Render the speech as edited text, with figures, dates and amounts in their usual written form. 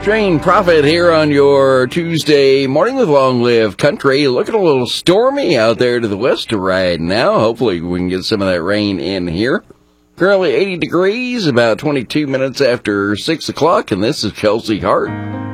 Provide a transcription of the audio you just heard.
Shane Prophet here on your Tuesday morning with Long Live Country. Looking a little stormy out there to the west right now. Hopefully we can get some of that rain in here. Currently 80 degrees, about 22 minutes after 6 o'clock, and this is Chelsea Hart.